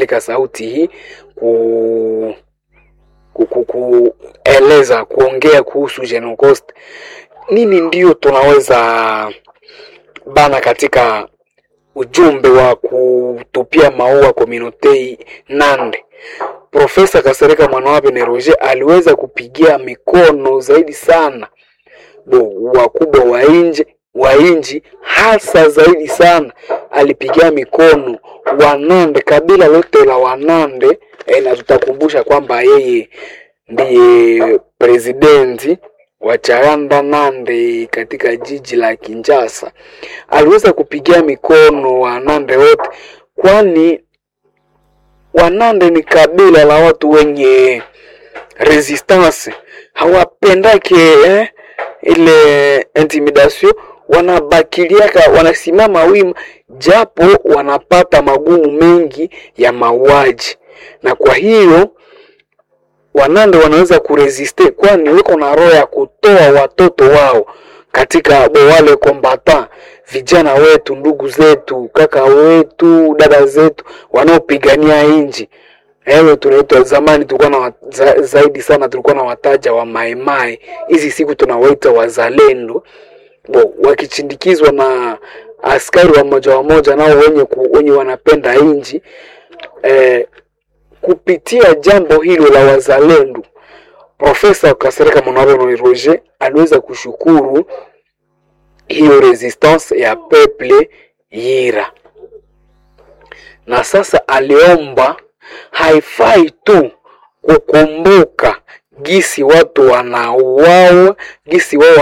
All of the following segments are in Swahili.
kupeleka sauti hii kueleza kuongea kuhusu Genocost. Nini ndio tunaweza bana katika ujumbe wa kutupia maua community Nande? Profesa Kasereka Mwanawabe Roger aliweza kupigia mikono zaidi sana wakubwa wa inji hasa zaidi sana alipigia mikono Wanande, kabila lote la Wanande. Na tutakumbusha kwamba yeye ndiye presidenti wa Charanda Nande katika jiji la Kinshasa. Aliweza kupigia mikono Wanande wote, kwani Wanande ni kabila la watu wenye resistance, hawapendake ile intimidation, wanabakiliaka, wanasimama wima japo wanapata magumu mengi ya mauaji. Na kwa hiyo Wanande wanaweza kuresiste, kwani wako na roho ya kutoa watoto wao katika wale kombata, vijana wetu, ndugu zetu, kaka wetu, dada zetu wanaopigania inji. Tunaitwa zamani tulikuwa na zaidi sana tulikuwa na wataja wa maimai, hizi siku tunawaita wazalendo, wakichindikizwa na askari wa moja nao wenye wanapenda inji. Kupitia jambo hilo la wazalendo, Profesa Kasereka Mwanawabe Roger aliweza kushukuru hiyo resistance ya peuple Yira. Na sasa aliomba haifai tu kukumbuka gisi watu wanauawa, gisi wao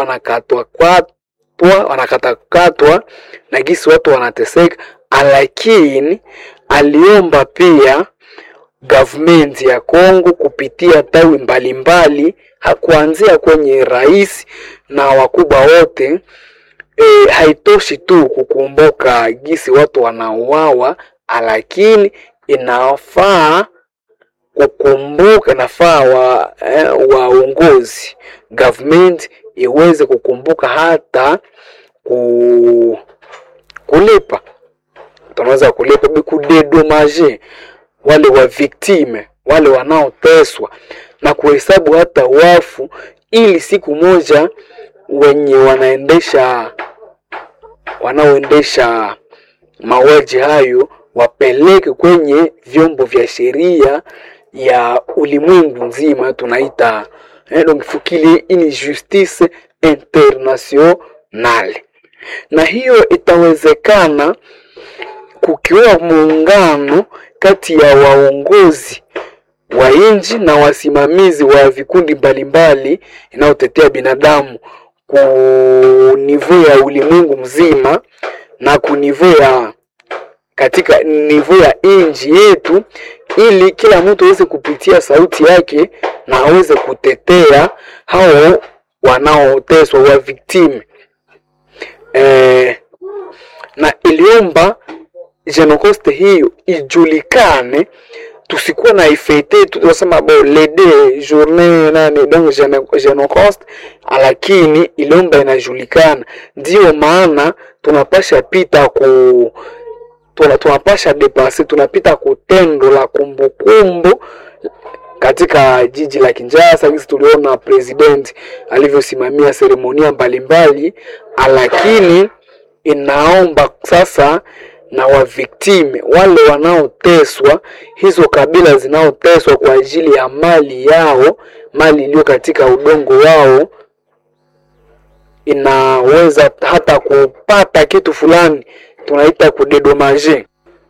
wanakatakatwa na gisi watu wanateseka, lakini aliomba pia government ya Kongo kupitia tawi mbalimbali, hakuanzia kwenye rais na wakubwa wote. Haitoshi tu kukumbuka gisi watu wanauawa, lakini inafaa kukumbuka, nafaa waongozi government iweze kukumbuka hata kulipa. Tunaweza kulipa kudedommage wale wa victime, wale wanaoteswa, na kuhesabu hata wafu, ili siku moja wenye wanaoendesha mauaji hayo wapeleke kwenye vyombo vya sheria ya ulimwengu nzima. Tunaita donc fukili ini justice internationale. Na hiyo itawezekana kukiwa muungano kati ya waongozi wa inji na wasimamizi wa vikundi mbalimbali inayotetea binadamu ku nivo ya ulimwengu mzima na ku nivo ya katika nivo ya inji yetu, ili kila mtu aweze kupitia sauti yake na aweze kutetea hao wanaoteswa, wa victime. Na iliomba Genocost hiyo ijulikane, tusikuwa na ifete tunasema les deux journées nani donc Genocost, lakini iliomba inajulikana. Ndio maana tunapasha pita tunapasha depase, tunapita kutendo la kumbukumbu katika jiji la Kinshasa. Hizi tuliona president alivyosimamia seremonia mbalimbali, lakini inaomba sasa na wa victime, wale wanaoteswa, hizo kabila zinaoteswa kwa ajili ya mali yao, mali iliyo katika udongo wao, inaweza hata kupata kitu fulani tunaita kudedommage.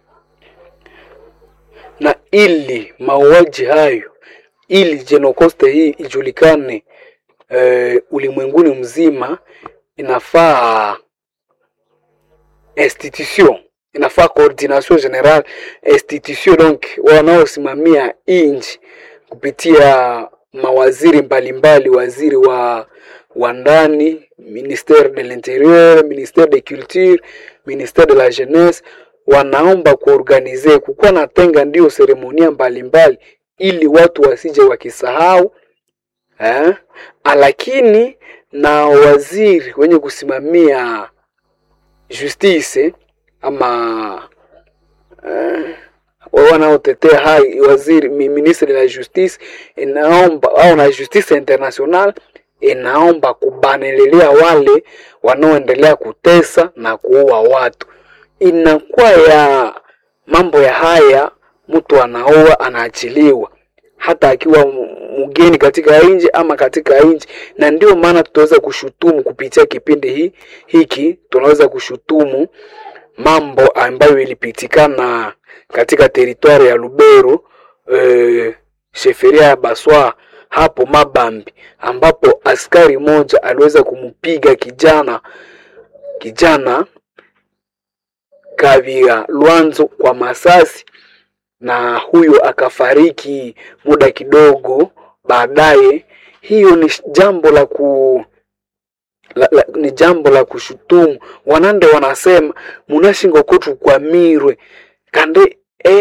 Na ili mauaji hayo, ili Genocost hii ijulikane ulimwenguni mzima, inafaa institution, inafaa coordination generale institution, donc wanaosimamia inchi kupitia mawaziri mbalimbali, waziri wa ndani, ministère de l'intérieur, ministère de culture, ministère de la jeunesse, wanaomba kuorganize kukuwa na tenga ndio seremonia mbalimbali, ili watu wasije wakisahau. Lakini na waziri wenye kusimamia justice ama wanaotetea hai waziri ministre la justice inaomba au na justice international inaomba kubanelelea wale wanaoendelea kutesa na kuua watu. Inakuwa ya mambo ya haya, mtu anaoa anaachiliwa hata akiwa mgeni katika nchi ama katika nchi, na ndio maana tutaweza kushutumu kupitia kipindi hiki tunaweza kushutumu mambo ambayo ilipitikana katika teritwari ya Lubero, sheferia ya Baswa hapo Mabambi, ambapo askari moja aliweza kumpiga kijana Kavira Lwanzo kwa masasi, na huyo akafariki muda kidogo baadaye. Hiyo ni jambo la kushutumu. Wanande wanasema munashingo kotu kwa mirwe kande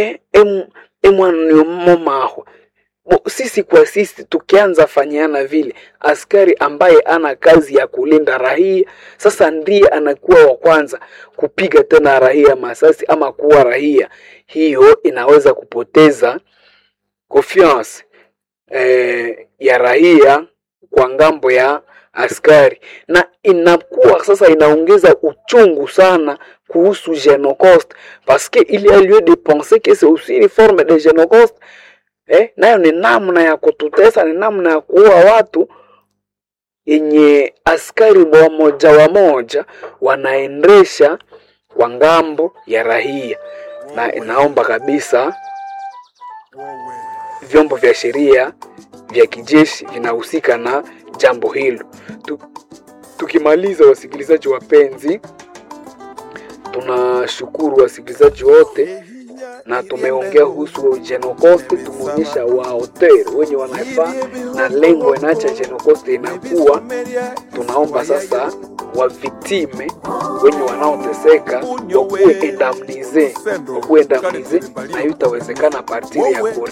mwaniomomaho. Sisi kwa sisi tukianza fanyana vile, askari ambaye ana kazi ya kulinda raia sasa ndiye anakuwa wa kwanza kupiga tena raia masasi ama kuwa raia, hiyo inaweza kupoteza confiance ya raia kwa ngambo ya askari, na inakuwa sasa inaongeza uchungu sana kuhusu Genocost, parce que il y a lieu de penser que c'est aussi une forme de Genocost. Nayo ni namna ya kututesa, ni namna ya kuua watu yenye askari wa moja wanaendesha kwa ngambo ya raia, na inaomba kabisa vyombo vya sheria vya kijeshi vinahusika na jambo hilo. Tukimaliza, wasikilizaji wapenzi, tunashukuru wasikilizaji wote, na tumeongea kuhusu Genocost. Tumeonyesha wahotel wenye wanafaa na lengo inacha Genocost inakuwa. Tunaomba sasa wavitime wenye wanaoteseka wakuwe indemnize, na hiyo itawezekana partiri ya